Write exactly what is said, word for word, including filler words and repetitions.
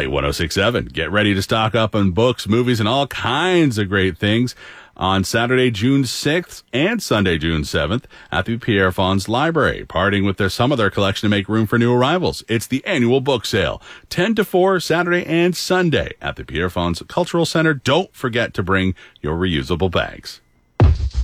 Light one oh six point seven. Get ready to stock up on books, movies, and all kinds of great things on Saturday, June sixth and Sunday, June seventh at the Pierrefonds Library, partying with their, some of their collection to make room for new arrivals. It's the annual book sale, ten to four, Saturday and Sunday at the Pierrefonds Cultural Center. Don't forget to bring your reusable bags.